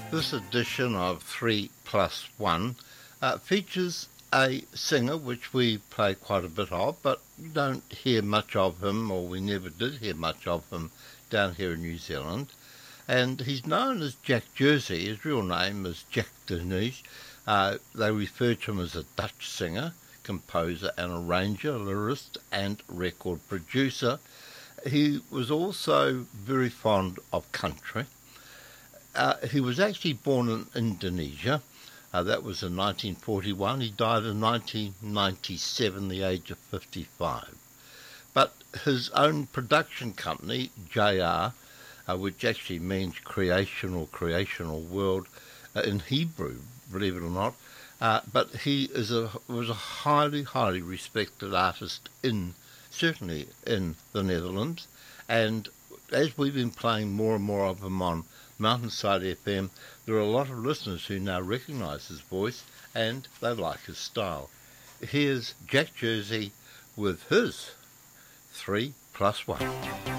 This edition of 3 Plus 1 features a singer which we play quite a bit of, but you don't hear much of him, or we never did hear much of him down here in New Zealand. And he's known as Jack Jersey. His real name is Jack Denise. They refer to him as a Dutch singer, composer and arranger, lyricist and record producer. He was also very fond of country. He was actually born in Indonesia. That was in 1941. He died in 1997, the age of 55. But his own production company, JR, which actually means creation or creational world in Hebrew, believe it or not, but he was a highly, highly respected artist certainly in the Netherlands. And as we've been playing more and more of him on Mountainside FM, there are a lot of listeners who now recognise his voice and they like his style. Here's Jack Jersey with his 3 Plus 1.